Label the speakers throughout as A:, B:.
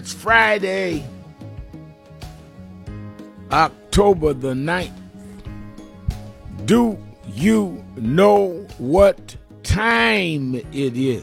A: It's Friday, October the 9th. Do you know what time it is?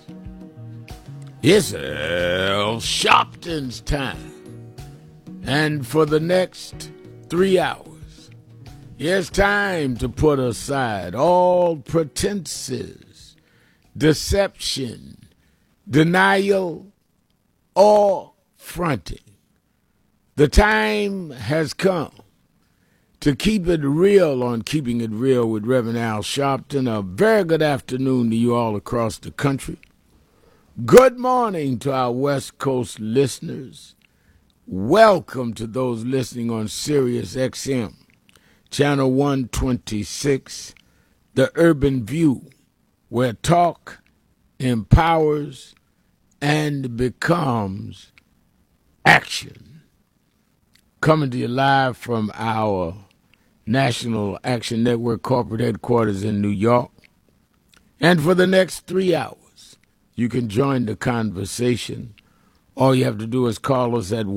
A: It's Al Sharpton's time. And for the next 3 hours, it's time to put aside all pretenses, deception, denial, or fronting. The time has come to keep it real on Keeping It Real with Reverend Al Sharpton. A very good afternoon to you all across the country. Good morning to our West Coast listeners. Welcome to those listening on Sirius XM, Channel 126, The Urban View, where talk empowers and becomes action. Coming to you live from our National Action Network corporate headquarters in New York. And for the next 3 hours, you can join the conversation. All you have to do is call us at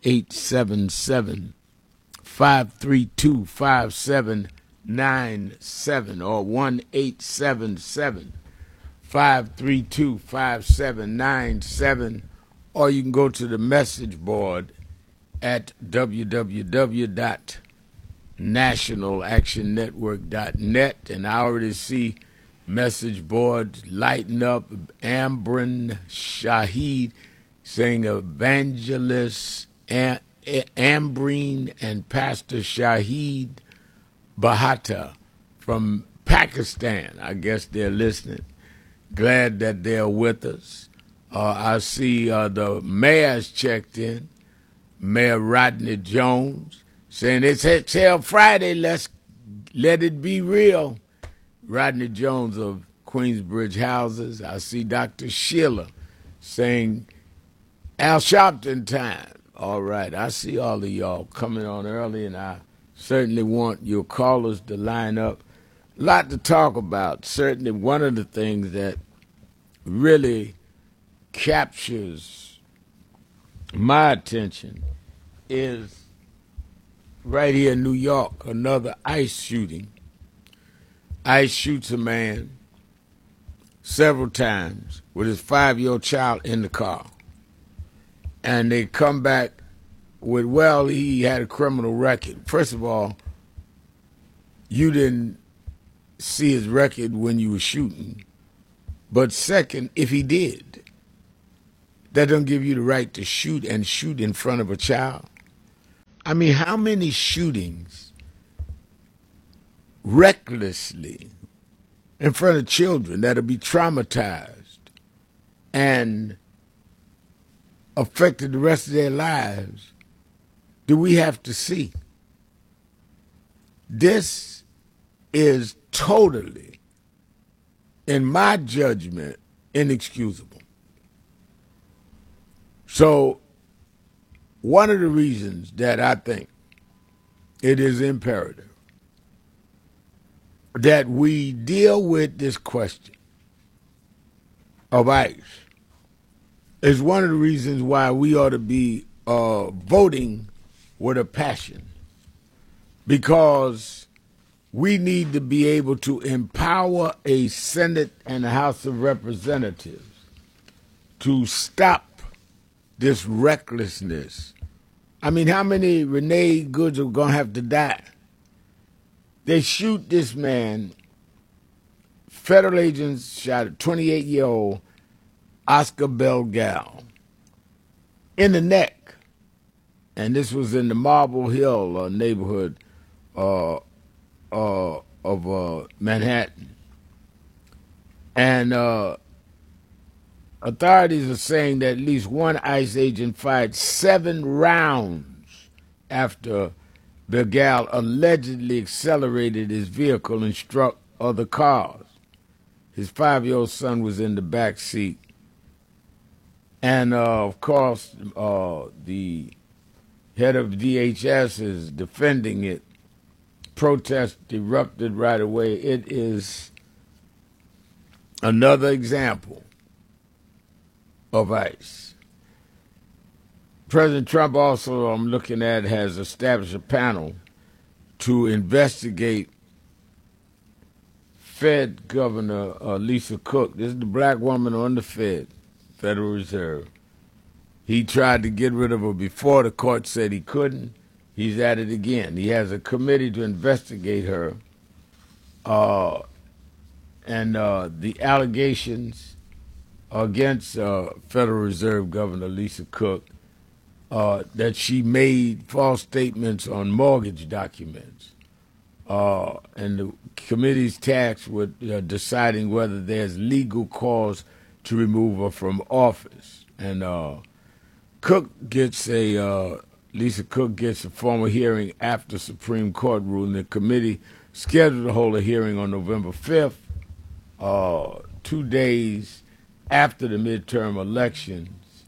A: 1-877-532-5797 or 1-877-532-5797, or you can go to the message board at www.nationalactionnetwork.net, and I already see message boards lighting up. Ambryn Shahid saying Evangelist Ambreen and Pastor Shahid Bahata from Pakistan. I guess they're listening. Glad that they're with us. I see the mayor's checked in. Mayor Rodney Jones saying it's Hell Friday, let it be real. Rodney Jones of Queensbridge Houses. I see Dr. Sheila saying Al Sharpton time. All right, I see all of y'all coming on early, and I certainly want your callers to line up. A lot to talk about. Certainly one of the things that really captures my attention is right here in New York, another ICE shooting. ICE shoots a man several times with his 5-year-old child in the car. And they come back with, well, he had a criminal record. First of all, you didn't see his record when you were shooting. But second, if he did, that doesn't give you the right to shoot and shoot in front of a child. I mean, how many shootings recklessly in front of children that'll be traumatized and affected the rest of their lives do we have to see? This is totally, in my judgment, inexcusable. So one of the reasons that I think it is imperative that we deal with this question of ICE is one of the reasons why we ought to be voting with a passion, because we need to be able to empower a Senate and a House of Representatives to stop this recklessness. I mean, how many Renee Goods are going to have to die? They shoot this man. Federal agents shot a 28-year-old Oscar Belgal in the neck. And this was in the Marble Hill neighborhood of Manhattan. And authorities are saying that at least one ICE agent fired 7 rounds after Belgal allegedly accelerated his vehicle and struck other cars. His 5-year-old son was in the back seat. And, of course, the head of DHS is defending it. Protest erupted right away. It is another example of ICE. President Trump also, I'm looking at, has established a panel to investigate Fed Governor Lisa Cook. This is the black woman on the Federal Reserve. He tried to get rid of her before. The court said he couldn't. He's at it again. He has a committee to investigate her. And the allegations against Federal Reserve Governor Lisa Cook that she made false statements on mortgage documents. And the committee's tasked with deciding whether there's legal cause to remove her from office. And Lisa Cook gets a formal hearing after Supreme Court ruling. The committee scheduled to hold a hearing on November 5th, 2 days after the midterm elections.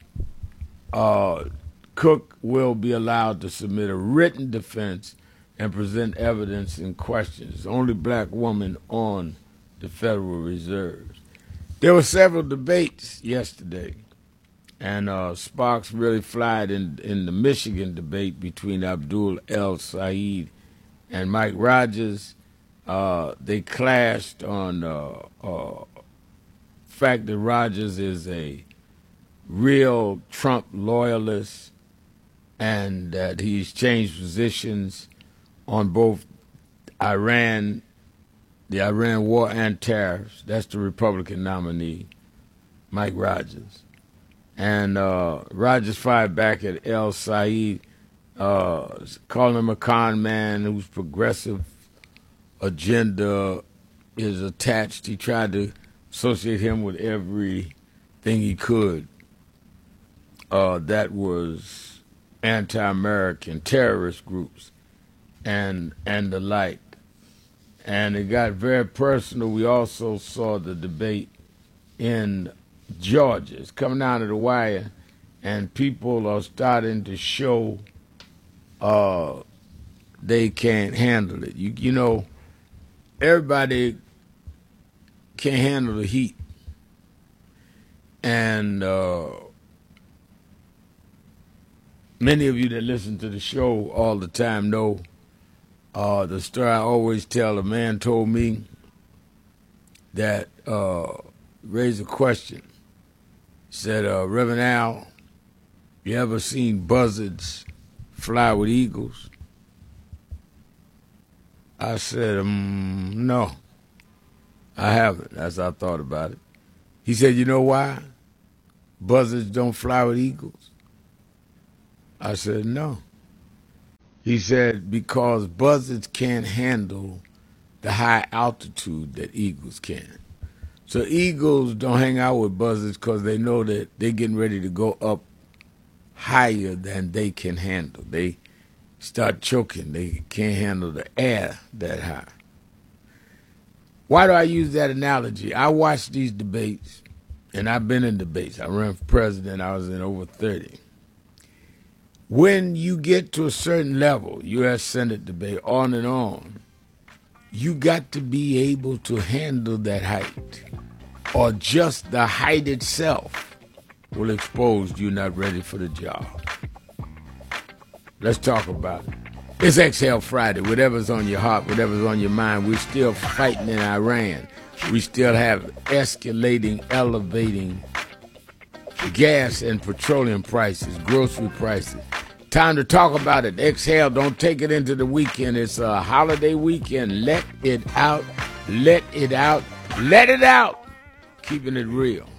A: Cook will be allowed to submit a written defense and present evidence in questions. The only black woman on the Federal Reserve. There were several debates yesterday, and sparks really flied in the Michigan debate between Abdul El-Sayed and Mike Rogers. They clashed on the fact that Rogers is a real Trump loyalist and that he's changed positions on both the Iran war and tariffs. That's the Republican nominee, Mike Rogers. And Rogers fired back at El-Sayed, calling him a con man whose progressive agenda is attached. He tried to associate him with everything he could that was anti-American terrorist groups and the like. And it got very personal. We also saw the debate in Georgia. It's coming down to the wire, and people are starting to show they can't handle it. You know, everybody can't handle the heat. And many of you that listen to the show all the time know the story I always tell. A man told me that raised a question. He said, Reverend Al, you ever seen buzzards fly with eagles? I said, no, I haven't, as I thought about it. He said, you know why buzzards don't fly with eagles? I said, no. He said, because buzzards can't handle the high altitude that eagles can. So eagles don't hang out with buzzards because they know that they're getting ready to go up higher than they can handle. They start choking. They can't handle the air that high. Why do I use that analogy? I watch these debates, and I've been in debates. I ran for president. I was in over 30. When you get to a certain level, U.S. Senate debate, on and on, you got to be able to handle that height, or just the height itself will expose you not ready for the job. Let's talk about it. It's Exhale Friday. Whatever's on your heart, whatever's on your mind, we're still fighting in Iran. We still have escalating, elevating gas and petroleum prices, grocery prices. Time to talk about it. Exhale. Don't take it into the weekend. It's a holiday weekend. Let it out. Let it out. Let it out. Keeping it real.